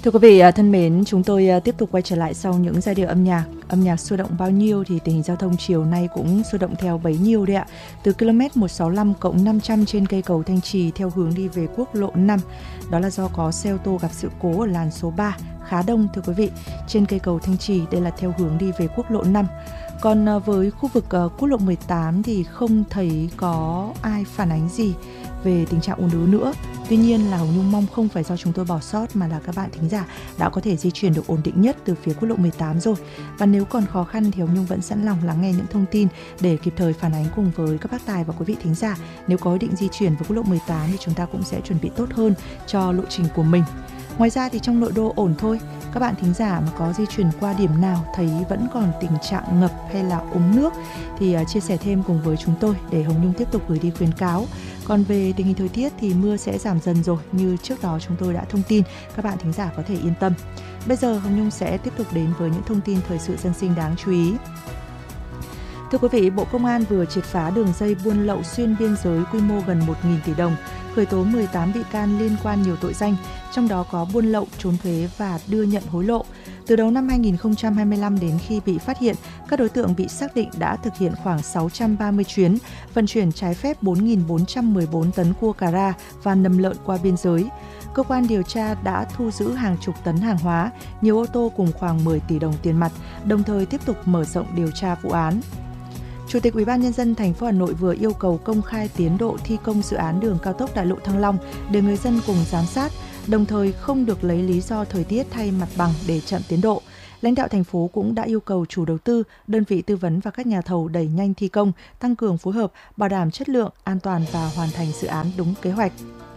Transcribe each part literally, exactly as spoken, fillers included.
Thưa quý vị thân mến, chúng tôi tiếp tục quay trở lại sau những giai điệu âm nhạc. Âm nhạc sôi động bao nhiêu thì tình hình giao thông chiều nay cũng sôi động theo bấy nhiêu đấy ạ. Từ km một sáu lăm cộng năm trăm trên cây cầu Thanh Trì theo hướng đi về quốc lộ năm. Đó là do có xe ô tô gặp sự cố ở làn số ba, khá đông thưa quý vị. Trên cây cầu Thanh Trì đây là theo hướng đi về quốc lộ năm. Còn với khu vực quốc lộ mười tám thì không thấy có ai phản ánh gì về tình trạng ùn ứ nữa. Tuy nhiên là Hồng Nhung mong không phải do chúng tôi bỏ sót mà là các bạn thính giả đã có thể di chuyển được ổn định nhất từ phía quốc lộ mười tám rồi. Và nếu còn khó khăn thì Hồng Nhung vẫn sẵn lòng lắng nghe những thông tin để kịp thời phản ánh cùng với các bác tài và quý vị thính giả. Nếu có ý định di chuyển với quốc lộ mười tám thì chúng ta cũng sẽ chuẩn bị tốt hơn cho lộ trình của mình. Ngoài ra thì trong nội đô ổn thôi. Các bạn thính giả mà có di chuyển qua điểm nào thấy vẫn còn tình trạng ngập hay là úng nước thì uh, chia sẻ thêm cùng với chúng tôi để Hồng Nhung tiếp tục gửi đi khuyến cáo. Còn về tình hình thời tiết thì mưa sẽ giảm dần rồi, như trước đó chúng tôi đã thông tin, các bạn thính giả có thể yên tâm. Bây giờ Hồng Nhung sẽ tiếp tục đến với những thông tin thời sự dân sinh đáng chú ý. Thưa quý vị, Bộ Công an vừa triệt phá đường dây buôn lậu xuyên biên giới quy mô gần một nghìn tỷ đồng, khởi tố mười tám bị can liên quan nhiều tội danh, trong đó có buôn lậu, trốn thuế và đưa nhận hối lộ. Từ đầu năm hai nghìn không trăm hai mươi lăm đến khi bị phát hiện, các đối tượng bị xác định đã thực hiện khoảng sáu trăm ba mươi chuyến, vận chuyển trái phép bốn nghìn bốn trăm mười bốn tấn cua cà ra và nầm lợn qua biên giới. Cơ quan điều tra đã thu giữ hàng chục tấn hàng hóa, nhiều ô tô cùng khoảng mười tỷ đồng tiền mặt, đồng thời tiếp tục mở rộng điều tra vụ án. Chủ tịch Ủy ban nhân dân thành phố Hà Nội vừa yêu cầu công khai tiến độ thi công dự án đường cao tốc đại lộ Thăng Long để người dân cùng giám sát, đồng thời không được lấy lý do thời tiết thay mặt bằng để chậm tiến độ. Lãnh đạo thành phố cũng đã yêu cầu chủ đầu tư, đơn vị tư vấn và các nhà thầu đẩy nhanh thi công, tăng cường phối hợp, bảo đảm chất lượng, an toàn và hoàn thành dự án đúng kế hoạch.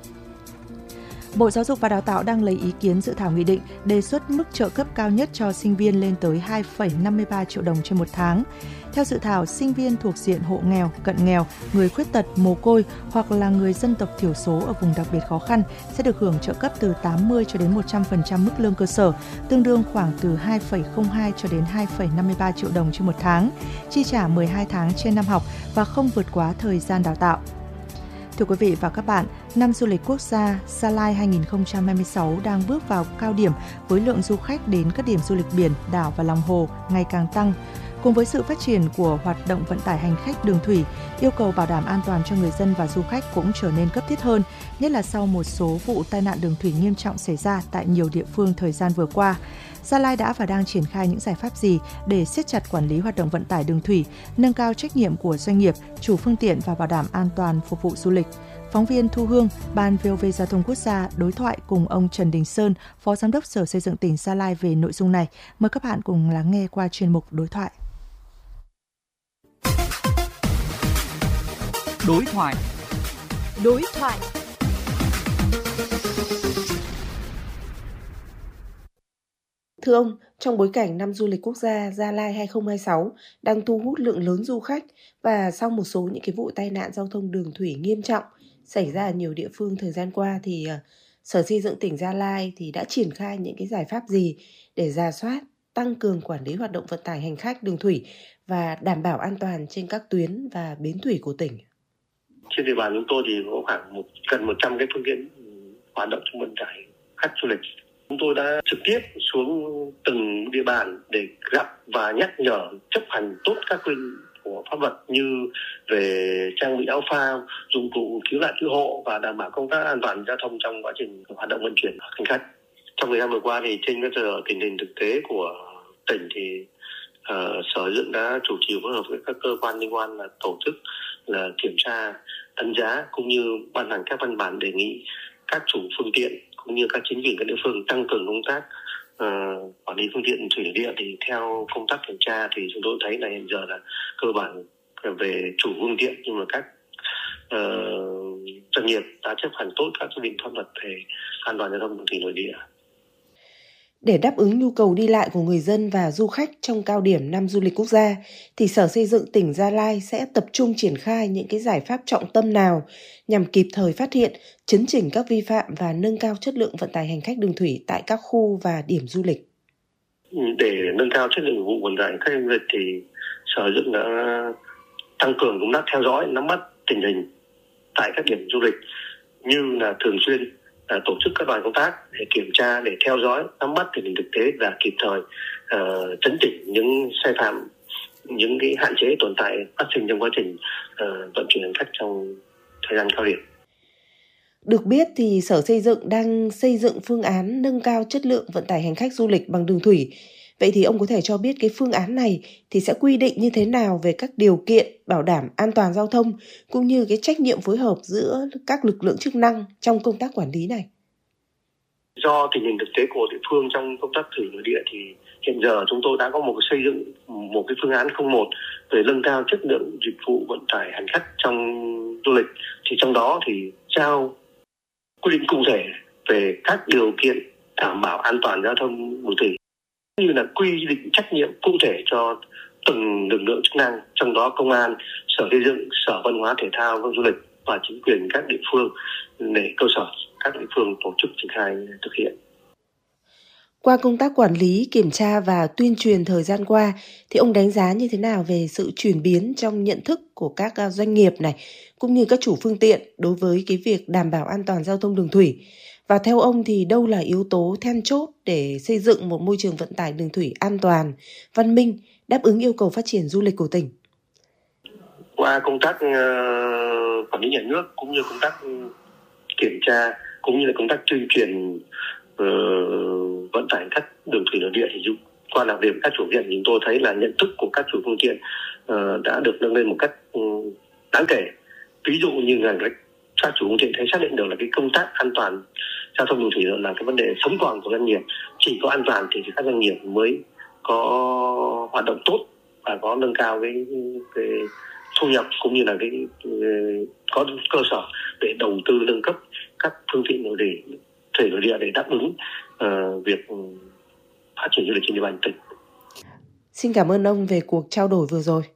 Bộ Giáo dục và Đào tạo đang lấy ý kiến dự thảo nghị định đề xuất mức trợ cấp cao nhất cho sinh viên lên tới hai phẩy năm mươi ba triệu đồng trên một tháng. Theo dự thảo, sinh viên thuộc diện hộ nghèo, cận nghèo, người khuyết tật, mồ côi hoặc là người dân tộc thiểu số ở vùng đặc biệt khó khăn sẽ được hưởng trợ cấp từ tám mươi cho đến một trăm phần trăm mức lương cơ sở, tương đương khoảng từ hai phẩy không hai cho đến hai phẩy năm mươi ba triệu đồng trên một tháng, chi trả mười hai tháng trên năm học và không vượt quá thời gian đào tạo. Thưa quý vị và các bạn, năm du lịch quốc gia Gia Lai hai nghìn không trăm hai mươi sáu đang bước vào cao điểm với lượng du khách đến các điểm du lịch biển, đảo và lòng hồ ngày càng tăng. Cùng với sự phát triển của hoạt động vận tải hành khách đường thủy, yêu cầu bảo đảm an toàn cho người dân và du khách cũng trở nên cấp thiết hơn, nhất là sau một số vụ tai nạn đường thủy nghiêm trọng xảy ra tại nhiều địa phương thời gian vừa qua. Gia Lai đã và đang triển khai những giải pháp gì để siết chặt quản lý hoạt động vận tải đường thủy, nâng cao trách nhiệm của doanh nghiệp, chủ phương tiện và bảo đảm an toàn phục vụ du lịch? Phóng viên Thu Hương, Ban vê o vê Giao thông Quốc gia đối thoại cùng ông Trần Đình Sơn, Phó Giám đốc Sở Xây dựng tỉnh Gia Lai về nội dung này. Mời các bạn cùng lắng nghe qua chuyên mục đối thoại. Đối thoại. Đối thoại. Thưa ông, trong bối cảnh năm du lịch quốc gia Gia Lai hai không hai sáu đang thu hút lượng lớn du khách và sau một số những cái vụ tai nạn giao thông đường thủy nghiêm trọng xảy ra ở nhiều địa phương thời gian qua thì uh, Sở Xây dựng tỉnh Gia Lai thì đã triển khai những cái giải pháp gì để rà soát, tăng cường quản lý hoạt động vận tải hành khách đường thủy và đảm bảo an toàn trên các tuyến và bến thủy của tỉnh? Trên địa bàn chúng tôi thì có khoảng một, gần một trăm cái phương tiện hoạt động trong vận tải khách du lịch. Chúng tôi đã trực tiếp xuống từng địa bàn để gặp và nhắc nhở chấp hành tốt các quy định của pháp luật như về trang bị áo phao, dụng cụ cứu nạn cứu hộ và đảm bảo công tác an toàn giao thông trong quá trình hoạt động vận chuyển hành khách. Trong thời gian vừa qua thì trên cơ sở tình hình thực tế của tỉnh thì uh, Sở Xây dựng đã chủ trì phối hợp với các cơ quan liên quan là tổ chức là kiểm tra, đánh giá cũng như ban hành các văn bản đề nghị các chủ phương tiện cũng như các chính quyền các địa phương tăng cường công tác uh, quản lý phương tiện thủy nội địa. Thì theo công tác kiểm tra thì chúng tôi thấy là hiện giờ là cơ bản về chủ phương tiện nhưng mà các uh, doanh nghiệp đã chấp hành tốt các quy định pháp luật về an toàn giao thông đường thủy nội địa. Để đáp ứng nhu cầu đi lại của người dân và du khách trong cao điểm năm du lịch quốc gia, thì Sở Xây dựng tỉnh Gia Lai sẽ tập trung triển khai những cái giải pháp trọng tâm nào nhằm kịp thời phát hiện, chấn chỉnh các vi phạm và nâng cao chất lượng vận tải hành khách đường thủy tại các khu và điểm du lịch. Để nâng cao chất lượng vụ vận tải khách du lịch thì Sở Xây dựng đã tăng cường công tác theo dõi, nắm bắt tình hình tại các điểm du lịch như là thường xuyên uh, tổ chức các đoàn công tác để kiểm tra, để theo dõi, nắm bắt tình hình thực tế và kịp thời uh, chấn chỉnh những sai phạm, những cái hạn chế tồn tại phát sinh trong quá trình uh, vận chuyển hành khách trong thời gian cao điểm. Được biết thì Sở Xây dựng đang xây dựng phương án nâng cao chất lượng vận tải hành khách du lịch bằng đường thủy. Vậy thì ông có thể cho biết cái phương án này thì sẽ quy định như thế nào về các điều kiện bảo đảm an toàn giao thông cũng như cái trách nhiệm phối hợp giữa các lực lượng chức năng trong công tác quản lý này? Do tình hình thực tế của địa phương trong công tác thủy nội địa thì hiện giờ chúng tôi đã có một xây dựng một cái phương án không một về nâng cao chất lượng dịch vụ vận tải hành khách trong du lịch. Thì trong đó thì trao quy định cụ thể về các điều kiện đảm bảo an toàn giao thông đường thủy, như là quy định trách nhiệm cụ thể cho từng lực lượng chức năng, trong đó công an, Sở Xây dựng, Sở Văn hóa Thể thao và Du lịch và chính quyền các địa phương để cơ sở các địa phương tổ chức triển khai thực hiện. Qua công tác quản lý, kiểm tra và tuyên truyền thời gian qua thì ông đánh giá như thế nào về sự chuyển biến trong nhận thức của các doanh nghiệp này cũng như các chủ phương tiện đối với cái việc đảm bảo an toàn giao thông đường thủy? Và theo ông thì đâu là yếu tố then chốt để xây dựng một môi trường vận tải đường thủy an toàn, văn minh, đáp ứng yêu cầu phát triển du lịch của tỉnh? Qua công tác uh, quản lý nhà nước cũng như công tác kiểm tra cũng như là công tác tuyên truyền uh, vận tải khách đường thủy nội địa thì qua làm việc với các chủ phương tiện chúng tôi thấy là nhận thức của các chủ phương tiện uh, đã được nâng lên một cách um, đáng kể. Ví dụ như là các chủ phương tiện thấy xác định được là cái công tác an toàn giao thông đường thủy là cái vấn đề sống còn của doanh nghiệp. Chỉ có an toàn thì các doanh nghiệp mới có hoạt động tốt và có nâng cao cái, cái thu nhập cũng như là cái có cơ sở để đầu tư nâng cấp các phương tiện nội địa, thủy nội địa để đáp ứng uh, việc phát triển du lịch trên địa bàn tỉnh. Xin cảm ơn ông về cuộc trao đổi vừa rồi.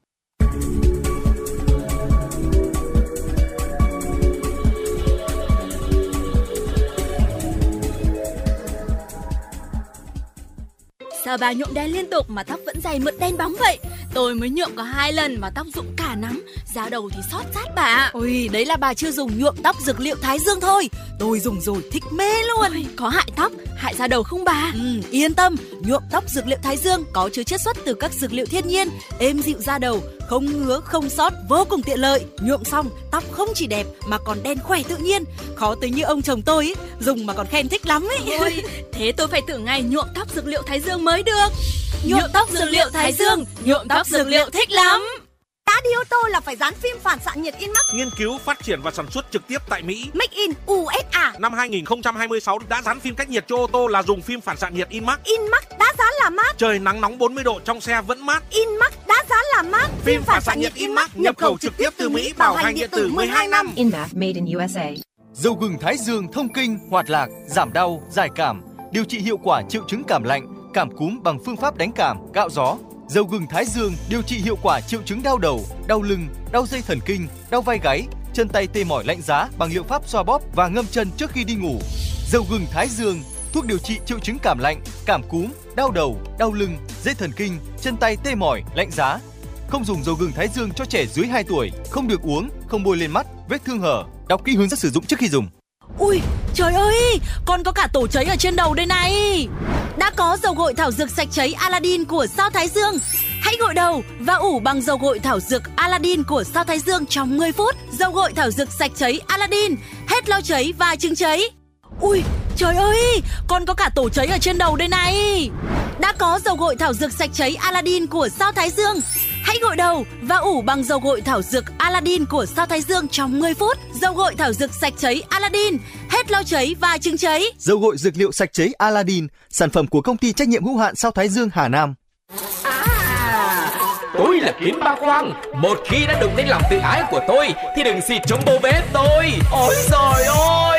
Sao bà nhuộm đen liên tục mà tóc vẫn dày mượt đen bóng vậy? Tôi mới nhuộm có hai lần mà tóc rụng cả nắm, da đầu thì xót rát bà. Ôi, đấy là bà chưa dùng nhuộm tóc dược liệu Thái Dương thôi. Tôi dùng rồi thích mê luôn. Ôi, có hại tóc, hại da đầu không bà? Ừ, yên tâm, nhuộm tóc dược liệu Thái Dương có chứa chiết xuất từ các dược liệu thiên nhiên, êm dịu da đầu, không ngứa, không xót, vô cùng tiện lợi. Nhuộm xong, tóc không chỉ đẹp mà còn đen khỏe tự nhiên. Khó tới như ông chồng tôi ý, dùng mà còn khen thích lắm ấy. Ôi, thế tôi phải thử ngay nhuộm tóc dược liệu Thái Dương mới được. Nhuộm tóc dược liệu Thái Dương, nhuộm tóc dược liệu thích lắm. Đã đi ô tô là phải dán phim phản xạ nhiệt Inmax. Nghiên cứu, phát triển và sản xuất trực tiếp tại Mỹ. Make in u ét a. Năm hai không hai sáu đã dán phim cách nhiệt cho ô tô là dùng phim phản xạ nhiệt Inmax. Inmax đã dán là mát. Trời nắng nóng bốn mươi độ trong xe vẫn mát. Inmax đã dán là mát. Phim, phim phản xạ nhiệt Inmax nhập khẩu trực tiếp từ Mỹ, bảo hành điện tử mười hai năm. Inmax made in u ét a. Dầu gừng Thái Dương thông kinh, hoạt lạc, giảm đau, giải cảm, điều trị hiệu quả triệu chứng cảm lạnh, cảm cúm bằng phương pháp đánh cảm, cạo gió. Dầu gừng Thái Dương điều trị hiệu quả triệu chứng đau đầu, đau lưng, đau dây thần kinh, đau vai gáy, chân tay tê mỏi lạnh giá bằng liệu pháp xoa bóp và ngâm chân trước khi đi ngủ. Dầu gừng Thái Dương, thuốc điều trị triệu chứng cảm lạnh, cảm cúm, đau đầu, đau lưng, dây thần kinh, chân tay tê mỏi, lạnh giá. Không dùng dầu gừng Thái Dương cho trẻ dưới hai tuổi, không được uống, không bôi lên mắt, vết thương hở. Đọc kỹ hướng dẫn sử dụng trước khi dùng. Ui, trời ơi, con có cả tổ cháy ở trên đầu đây này. Đã có dầu gội thảo dược sạch cháy Aladdin của Sao Thái Dương. Hãy gội đầu và ủ bằng dầu gội thảo dược Aladdin của Sao Thái Dương trong mười phút. Dầu gội thảo dược sạch cháy Aladdin, hết lau cháy và chứng cháy. Ui, trời ơi, con có cả tổ cháy ở trên đầu đây này. Đã có dầu gội thảo dược sạch cháy Aladdin của Sao Thái Dương. Hãy gội đầu và ủ bằng dầu gội thảo dược Aladdin của Sao Thái Dương trong mười phút. Dầu gội thảo dược sạch cháy Aladdin, hết lau cháy và chứng cháy. Dầu gội dược liệu sạch cháy Aladdin, sản phẩm của công ty trách nhiệm hữu hạn Sao Thái Dương Hà Nam. À, tôi là Kiến Ba Khoang. Một khi đã đụng đến lòng tự ái của tôi thì đừng xịt chống bô vết tôi. Ôi trời ơi!